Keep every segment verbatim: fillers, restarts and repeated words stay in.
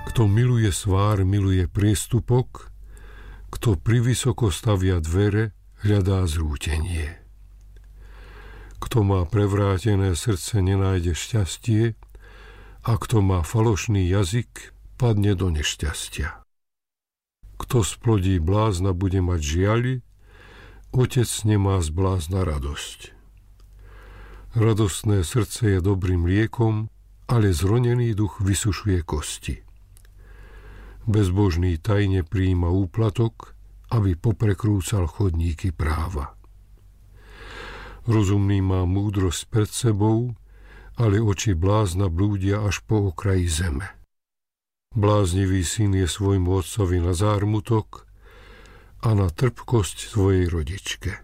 Kto miluje svár, miluje priestupok, kto privysoko stavia dvere, hľadá zrútenie. Kto má prevrátené srdce, nenájde šťastie, a kto má falošný jazyk, padne do nešťastia. Kto splodí blázna, bude mať žiaľ, otec nemá z blázna radosť. Radostné srdce je dobrým liekom, ale zronený duch vysušuje kosti. Bezbožný tajne prijíma úplatok, aby poprekrúcal chodníky práva. Rozumný má múdrosť pred sebou, ale oči blázna blúdia až po okraji zeme. Bláznivý syn je svojmu otcovi na zármutok a na trpkosť svojej rodičke.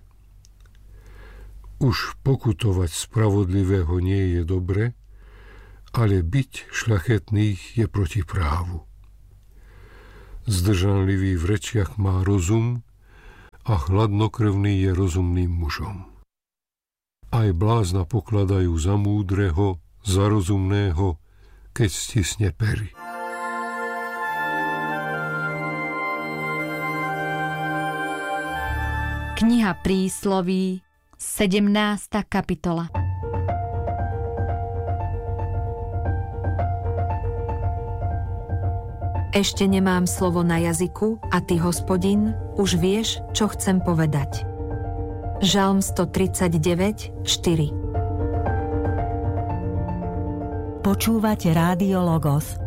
Už pokutovať spravodlivého nie je dobre, ale byť šľachetných je proti právu. Zdržanlivý v rečiach má rozum a chladnokrvný je rozumným mužom. Aj blázna pokladajú za múdreho, za rozumného, keď stisne pery. Kniha prísloví, sedemnásta kapitola. Ešte nemám slovo na jazyku a ty, Hospodin, už vieš, čo chcem povedať. Žalm stotridsaťdeväť, štyri. Počúvate Rádio Logos,